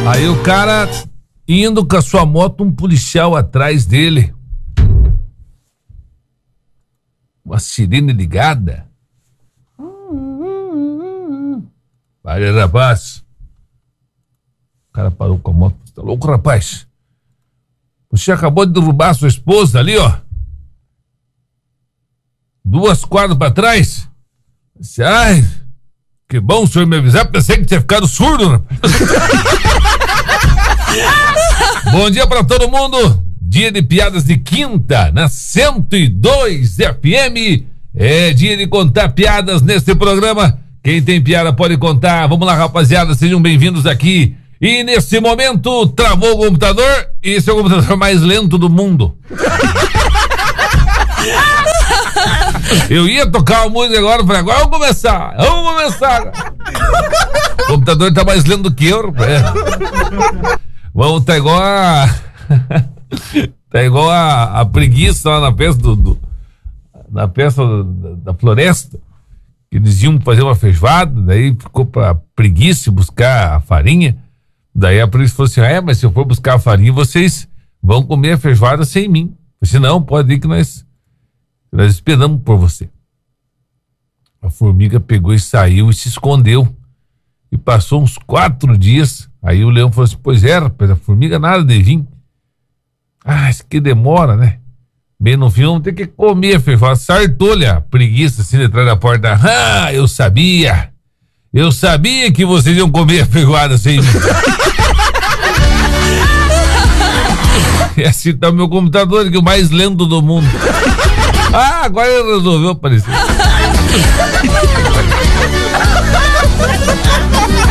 Aí o cara indo com a sua moto, um policial atrás dele. Uma sirene ligada. Vai, rapaz. O cara parou com a moto. Tá louco, rapaz? Você acabou de derrubar a sua esposa ali, ó. 2 quadras pra trás. Disse, ai, que bom o senhor me avisar. Pensei que tinha ficado surdo, rapaz. Bom dia pra todo mundo. Dia de piadas de quinta na 102 FM. É dia de contar piadas neste programa. Quem tem piada pode contar. Vamos lá, rapaziada, sejam bem-vindos aqui. E nesse momento travou o computador. E esse é o computador mais lento do mundo. Eu ia tocar uma música agora, falei, agora vamos começar. O computador tá mais lento do que eu, rapaz. Vamos, tá igual a preguiça lá na festa na festa da floresta, que eles iam fazer uma feijoada, daí ficou pra preguiça buscar a farinha, daí a polícia falou assim, mas se eu for buscar a farinha, vocês vão comer a feijoada sem mim. Eu disse, não, pode ir que nós esperamos por você. A formiga pegou e saiu e se escondeu, e passou uns 4 dias, aí o leão falou assim, pois é, rapaz, a formiga nada de vir. Isso que demora, né? Bem no fim, vamos ter que comer, feijoada. Sartou-lhe a preguiça assim detrás da porta. Eu sabia que vocês iam comer a feijoada sem mim. E assim tá o meu computador, que é o mais lento do mundo. Agora ele resolveu aparecer.